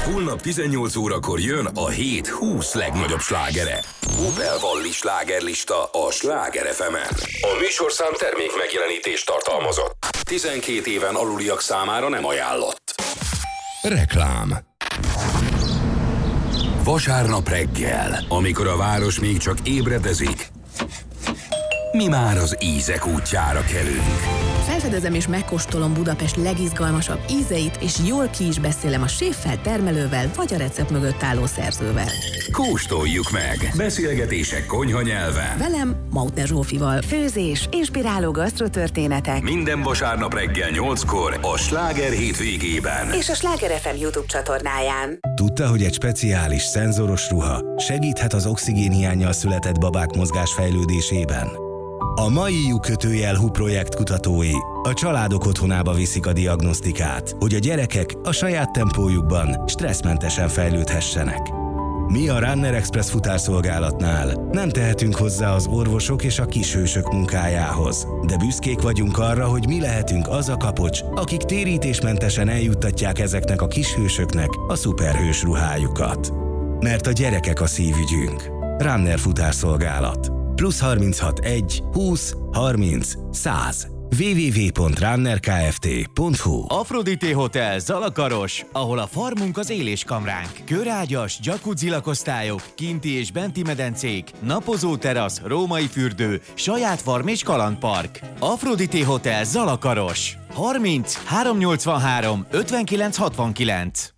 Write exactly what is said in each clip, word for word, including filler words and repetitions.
Holnap tizennyolc órakor jön a hét húsz legnagyobb slágere. Opel Valli slágerlista a Sláger ef emen. A műsorszám termék megjelenítést tartalmazott. tizenkét éven aluliak számára nem ajánlott. Reklám. Vasárnap reggel, amikor a város még csak ébredezik, mi már az ízek útjára kelünk. Felfedezem és megkóstolom Budapest legizgalmasabb ízeit, és jól ki is beszélem a séffel, termelővel, vagy a recept mögött álló szerzővel. Kóstoljuk meg! Beszélgetések konyha nyelven. Velem, Mautner Zsófival. Főzés, inspiráló gasztrotörténetek. Minden vasárnap reggel nyolckor a Sláger hétvégében. És a Sláger ef em YouTube csatornáján. Tudta, hogy egy speciális szenzoros ruha segíthet az oxigénhiánnyal született babák mozgásfejlődésében? A mai lyukkötőjel hú projekt kutatói a családok otthonába viszik a diagnosztikát, hogy a gyerekek a saját tempójukban stresszmentesen fejlődhessenek. Mi a Runner Express futárszolgálatnál nem tehetünk hozzá az orvosok és a kishősök munkájához, de büszkék vagyunk arra, hogy mi lehetünk az a kapocs, akik térítésmentesen eljuttatják ezeknek a kishősöknek a szuperhős ruhájukat. Mert a gyerekek a szívügyünk. Runner futárszolgálat. Plusz harminchat egy húsz harminc száz. double-u double-u double-u pont runner kft pont hu. Afrodité Hotel Zalakaros, ahol a farmunk az éléskamránk. Körágyas, jacuzzi lakosztályok, kinti és benti medencék, napozó terasz, római fürdő, saját farm és kalandpark. Afrodité Hotel Zalakaros. harminc háromszáznyolcvanhárom ötvenkilenc hatvankilenc.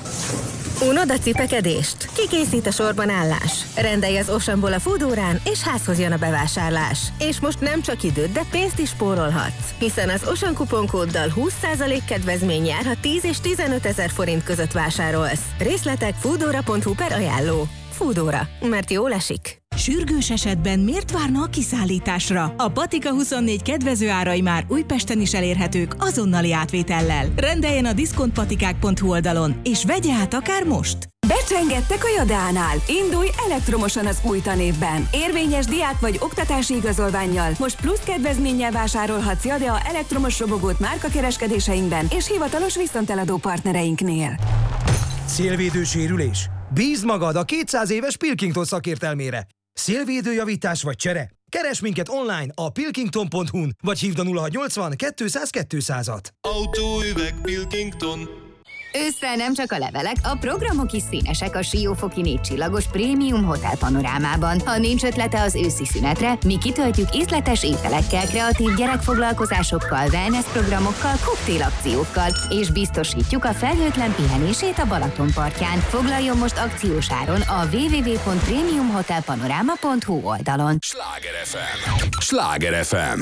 Unod a cipekedést? Kikészít a sorban állás? Rendelj az Oceanból a Foodórán, és házhoz jön a bevásárlás. És most nem csak időt, de pénzt is spórolhatsz. Hiszen az Ocean kuponkóddal húsz százalék kedvezmény jár, ha tíz és tizenöt ezer forint között vásárolsz. Részletek foodora pont hu per ajánló. Foodóra, mert jól esik. Sürgős esetben miért várna a kiszállításra? A Patika huszonnégy kedvező árai már Újpesten is elérhetők azonnali átvétellel. Rendeljen a diszkontpatikák pont hu oldalon, és vegye át akár most! Becsengettek a Jadánál. Indulj elektromosan az új tanévben. Érvényes diák vagy oktatási igazolvánnyal most plusz kedvezménnyel vásárolhatsz Jadea elektromos robogót márkakereskedéseinkben és hivatalos viszonteladó partnereinknél. Szélvédő sérülés? Bízd magad a kétszáz éves Pilkington szakértelmére. Szélvédőjavítás vagy csere? Keresd minket online a pilkington pont hu-n, vagy hívd a nulla hatszáznyolcvan kétszáz kétszázat. Autóüveg Pilkington. Ősszel nem csak a levelek, a programok is színesek a Siófoki négy csillagos prémium hotel panorámában. Ha nincs ötlete az őszi szünetre, mi kitöltjük ízletes ételekkel, kreatív gyerekfoglalkozásokkal, wellness programokkal, koktélakciókkal, és biztosítjuk a felhőtlen pihenését a Balaton partján. Foglaljon most akciós áron a double-u double-u double-u pont premium hotel panorama pont hu oldalon. Sláger ef em. Sláger ef em.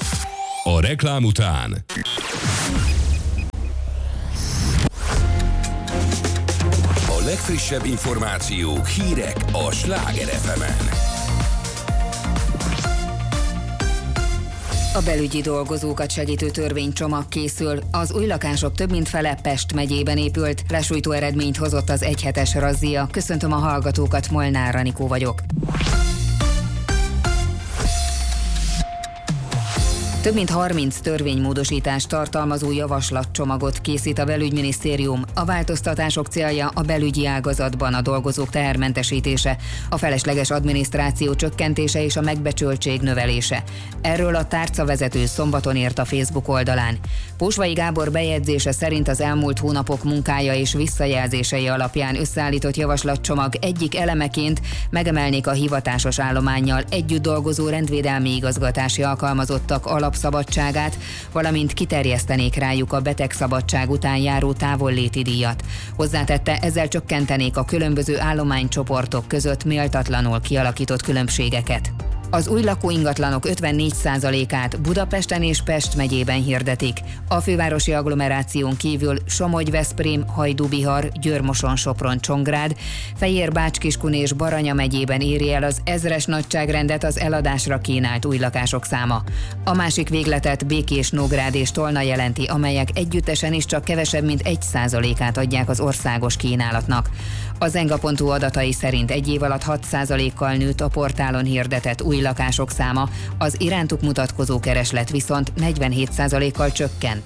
A reklám után a legfrissebb információk, hírek a Sláger ef emen. A belügyi dolgozókat segítő törvénycsomag készül. Az új lakások több mint fele Pest megyében épült. Lesújtó eredményt hozott az egyhetes razzia. Köszöntöm a hallgatókat, Molnár Anikó vagyok. Több mint harminc törvénymódosítást tartalmazó javaslatcsomagot készít a belügyminisztérium. A változtatások célja a belügyi ágazatban a dolgozók tehermentesítése, a felesleges adminisztráció csökkentése és a megbecsültség növelése. Erről a tárcavezető szombaton írt a Facebook oldalán. Pósvai Gábor bejegyzése szerint az elmúlt hónapok munkája és visszajelzései alapján összeállított javaslatcsomag egyik elemeként megemelnék a hivatásos állománnyal együtt dolgozó rendvédelmi igazgatási alkalmazottak alapszabadságát, valamint kiterjesztenék rájuk a betegszabadság után járó távolléti díjat. Hozzátette, ezzel csökkentenék a különböző állománycsoportok között méltatlanul kialakított különbségeket. Az új lakóingatlanok ötvennégy százalékát Budapesten és Pest megyében hirdetik. A fővárosi agglomeráción kívül Somogy, Veszprém, Hajdú-Bihar, Győr-Moson-Sopron, Csongrád, Fejér-Bács-Kiskun és Baranya megyében éri el az ezres nagyságrendet az eladásra kínált új lakások száma. A másik végletet Békés-Nógrád és Tolna jelenti, amelyek együttesen is csak kevesebb mint egy százalékát adják az országos kínálatnak. Az enga pont hu adatai szerint egy év alatt hat százalékkal nőtt a portálon hirdetett új lakások száma, az irántuk mutatkozó kereslet viszont negyvenhét százalékkal csökkent.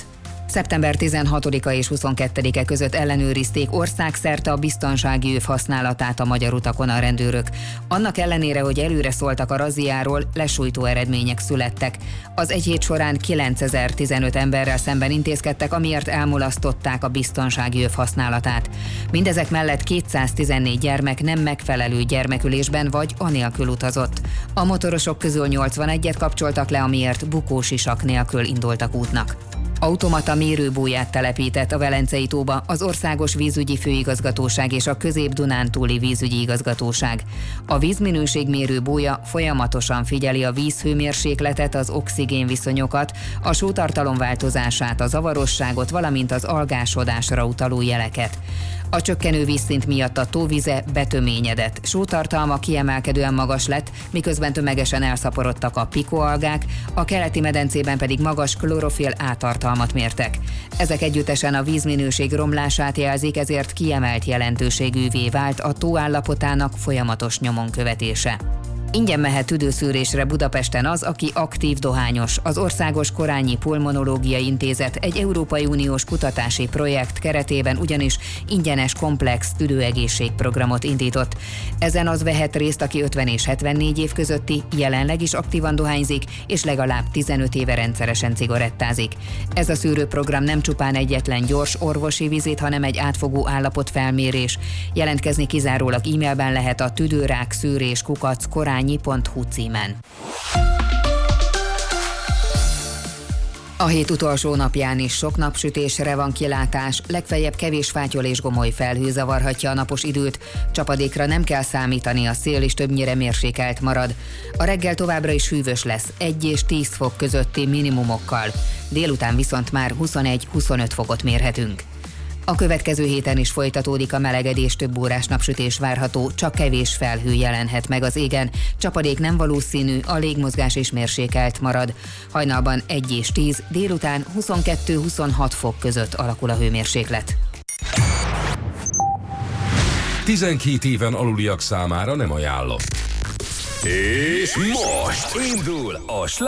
Szeptember tizenhatodika és huszonkettedike között ellenőrizték országszerte a biztonsági öv használatát a magyar utakon a rendőrök. Annak ellenére, hogy előre szóltak a razziáról, lesújtó eredmények születtek. Az egy hét során kilencezer-tizenöt emberrel szemben intézkedtek, amiért elmulasztották a biztonsági öv használatát. Mindezek mellett kétszáztizennégy gyermek nem megfelelő gyermekülésben vagy anélkül utazott. A motorosok közül nyolcvanegyet kapcsoltak le, amiért bukósisak nélkül indultak útnak. Automata mérőbóját telepített a Velencei tóba az Országos Vízügyi Főigazgatóság és a Közép-Dunántúli Vízügyi Igazgatóság. A vízminőségmérő bója folyamatosan figyeli a vízhőmérsékletet, az oxigénviszonyokat, a sótartalom változását, a zavarosságot, valamint az algásodásra utaló jeleket. A csökkenő vízszint miatt a tóvize betöményedett, sótartalma kiemelkedően magas lett, miközben tömegesen elszaporodtak a pikóalgák, a keleti medencében pedig magas klorofil átartalmat mértek. Ezek együttesen a vízminőség romlását jelzik, ezért kiemelt jelentőségűvé vált a tó állapotának folyamatos nyomon követése. Ingyen mehet tüdőszűrésre Budapesten az, aki aktív dohányos. Az Országos Korányi Pulmonológiai Intézet egy Európai Uniós kutatási projekt keretében ugyanis ingyenes komplex tüdőegészségprogramot indított. Ezen az vehet részt, aki ötven és hetvennégy év közötti, jelenleg is aktívan dohányzik, és legalább tizenöt éve rendszeresen cigarettázik. Ez a szűrőprogram nem csupán egyetlen gyors orvosi vizit, hanem egy átfogó állapotfelmérés. Jelentkezni kizárólag e-mailben lehet a tüdőrák szűrés kukac korányi pont hu címen. A hét utolsó napján is sok napsütésre van kilátás, legfeljebb kevés fátyol és gomoly felhő zavarhatja a napos időt, csapadékra nem kell számítani, a szél is többnyire mérsékelt marad. A reggel továbbra is hűvös lesz, egy és tíz fok közötti minimumokkal, délután viszont már huszonegy-huszonöt fokot mérhetünk. A következő héten is folytatódik a melegedés, több órás napsütés várható, csak kevés felhő jelenhet meg az égen, csapadék nem valószínű, a légmozgás is mérsékelt marad. Hajnalban egy és tíz, délután huszonkettő-huszonhat fok között alakul a hőmérséklet. tizenkét éven aluliak számára nem ajánlott. És most indul a